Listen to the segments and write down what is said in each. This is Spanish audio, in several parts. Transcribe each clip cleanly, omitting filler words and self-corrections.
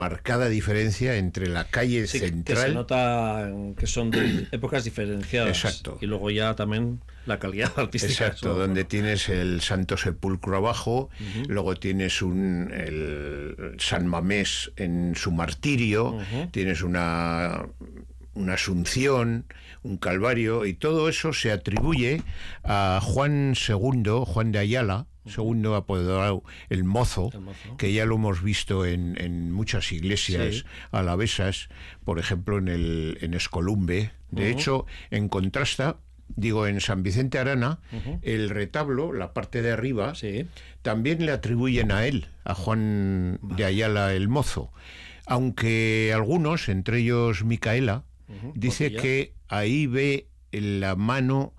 marcada diferencia entre la calle central. Que se nota que son de épocas diferenciadas. Exacto. Y luego ya también la calidad artística. Exacto, donde tienes el Santo Sepulcro abajo, luego tienes el San Mamés en su martirio, tienes una Asunción, un Calvario, y todo eso se atribuye a Juan II, Juan de Ayala, segundo apodado el Mozo, que ya lo hemos visto en muchas iglesias alavesas, por ejemplo en Escolumbe. De hecho, en Contrasta, en San Vicente Arana, el retablo, la parte de arriba, también le atribuyen a él, a Juan de Ayala el Mozo, aunque algunos, entre ellos Micaela, dice que ahí ve la mano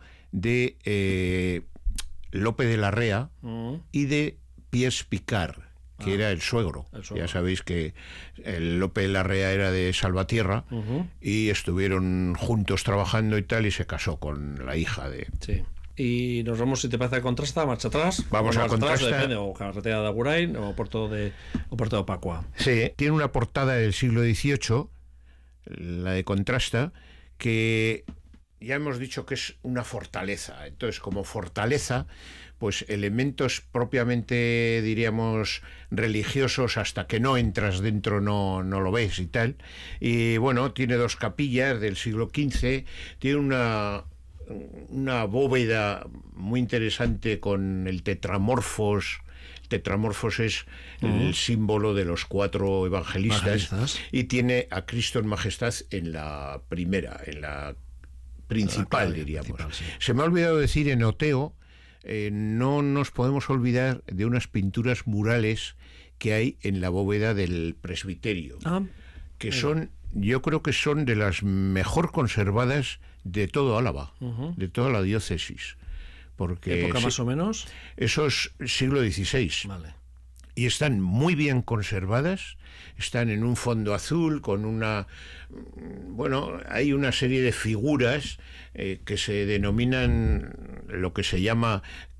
de Lope de Larrea y de Piers Picard, que era el suegro. Ya sabéis que el Lope de Larrea era de Salvatierra y estuvieron juntos trabajando y tal, y se casó con la hija de... Sí. Y nos vamos, si te parece, a Contrasta, marcha atrás. Vamos a Contrasta. Depende, o carretera de Agurain o Puerto de Opacua. Sí, tiene una portada del siglo XVIII, la de Contrasta, que ya hemos dicho que es una fortaleza. Entonces, como fortaleza, pues elementos propiamente, diríamos, religiosos, hasta que no entras dentro no lo ves y tal. Y bueno, tiene dos capillas del siglo XV, tiene una bóveda muy interesante con el tetramorfos. Tetramorfos es el símbolo de los 4 evangelistas, y tiene a Cristo en majestad en la primera, en la principal, diríamos. Se me ha olvidado decir, en Oteo no nos podemos olvidar de unas pinturas murales que hay en la bóveda del presbiterio, que son, yo creo que son de las mejor conservadas de todo Álava, de toda la diócesis. Porque ¿qué época más o menos? Eso es siglo XVI. Vale. Y están muy bien conservadas, están en un fondo azul con hay una serie de figuras que se denominan lo que se llama